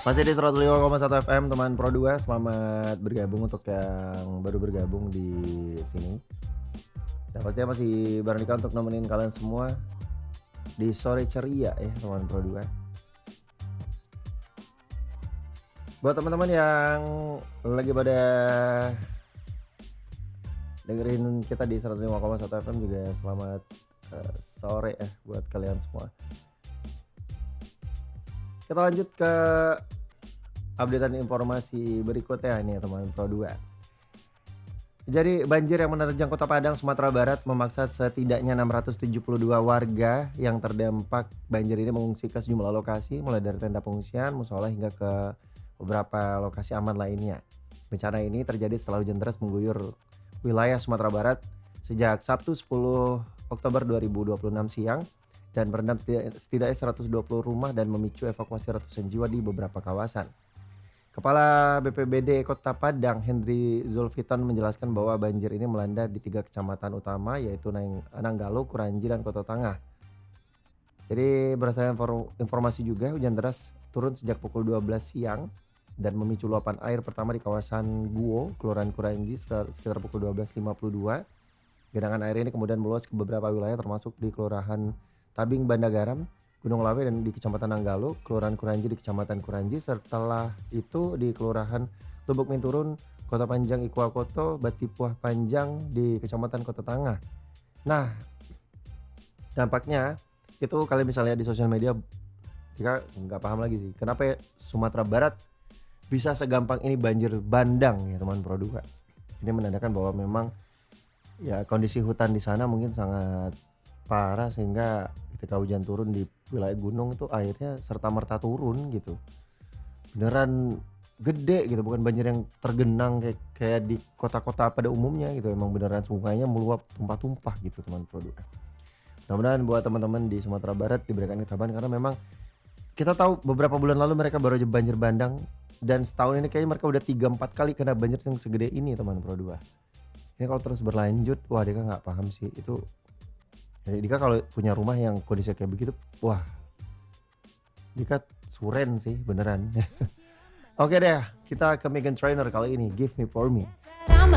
Masih di 105,1 FM teman Pro 2. Selamat bergabung untuk yang baru bergabung di sini. Dan pastinya masih bareng Dika untuk nemenin kalian semua di sore ceria ya teman Pro 2. Buat teman-teman yang lagi pada dengerin kita di 105,1 FM juga selamat sore ya buat kalian semua. Kita lanjut ke updatean informasi berikutnya nih teman Pro 2. Jadi banjir yang menerjang Kota Padang, Sumatera Barat memaksa setidaknya 672 warga yang terdampak banjir ini mengungsi ke sejumlah lokasi mulai dari tenda pengungsian, musola hingga ke beberapa lokasi aman lainnya. Bencana ini terjadi setelah hujan deras mengguyur wilayah Sumatera Barat sejak Sabtu 10 Oktober 2026 siang dan merendam setidaknya 120 rumah dan memicu evakuasi ratusan jiwa di beberapa kawasan. Kepala BPBD Kota Padang, Henry Zulfiton menjelaskan bahwa banjir ini melanda di 3 kecamatan utama yaitu Nanggalo, Kuranji, dan Kota Tangah. Jadi berdasarkan informasi juga hujan deras turun sejak pukul 12 siang dan memicu luapan air pertama di kawasan Guo, Kelurahan Kuranji sekitar pukul 12.52. Genangan air ini kemudian meluas ke beberapa wilayah termasuk di Kelurahan Tabing Bandagaram, Gunung Lawe, dan di Kecamatan Nanggalo, Kelurahan Kuranji di Kecamatan Kuranji, setelah itu di Kelurahan Lubuk Minturun, Kota Panjang Ikuakoto, Batipuah Panjang di Kecamatan Kota Tangah. Nah, dampaknya itu kalian misalnya di sosial media, jika nggak paham lagi sih, kenapa Sumatera Barat bisa segampang ini banjir bandang ya teman Pro 2. Ini menandakan bahwa memang ya kondisi hutan di sana mungkin sangat parah sehingga ketika hujan turun di wilayah gunung itu airnya serta-merta turun gitu. Beneran gede gitu, bukan banjir yang tergenang kayak di kota-kota pada umumnya gitu. Emang beneran sungainya meluap tumpah-tumpah gitu teman Pro 2. Mudah-mudahan buat teman-teman di Sumatera Barat diberikan ketabahan karena memang kita tahu beberapa bulan lalu mereka baru aja banjir bandang dan setahun ini kayaknya mereka udah 3-4 kali kena banjir yang segede ini teman Pro 2. Ini kalau terus berlanjut, wah Dika nggak paham sih itu. Jadi Dika kalau punya rumah yang kondisi kayak begitu, wah Dika suren sih beneran. Oke deh, kita ke Meghan Trainor kali ini, Give Me For Me.